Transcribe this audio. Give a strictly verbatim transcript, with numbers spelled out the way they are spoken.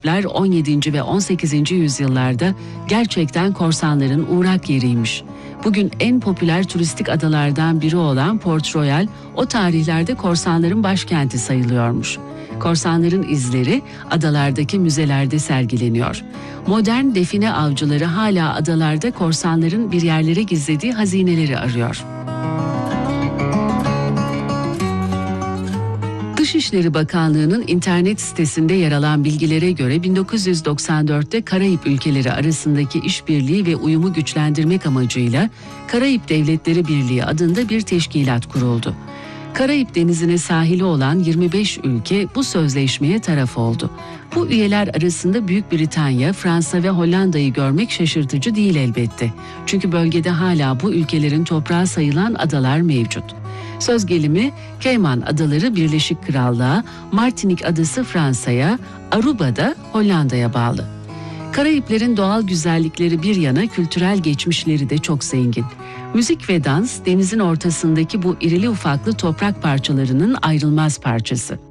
on yedinci ve on sekizinci yüzyıllarda gerçekten korsanların uğrak yeriymiş. Bugün en popüler turistik adalardan biri olan Port Royal, o tarihlerde korsanların başkenti sayılıyormuş. Korsanların izleri adalardaki müzelerde sergileniyor. Modern define avcıları hala adalarda korsanların bir yerlere gizlediği hazineleri arıyor. Dışişleri Bakanlığı'nın internet sitesinde yer alan bilgilere göre bin dokuz yüz doksan dörtte Karayip ülkeleri arasındaki işbirliği ve uyumu güçlendirmek amacıyla Karayip Devletleri Birliği adında bir teşkilat kuruldu. Karayip Denizi'ne sahili olan yirmi beş ülke bu sözleşmeye taraf oldu. Bu üyeler arasında Büyük Britanya, Fransa ve Hollanda'yı görmek şaşırtıcı değil elbette. Çünkü bölgede hala bu ülkelerin toprağı sayılan adalar mevcut. Söz gelimi Cayman Adaları Birleşik Krallığa, Martinik Adası Fransa'ya, Aruba da Hollanda'ya bağlı. Karayiplerin doğal güzellikleri bir yana kültürel geçmişleri de çok zengin. Müzik ve dans denizin ortasındaki bu irili ufaklı toprak parçalarının ayrılmaz parçası.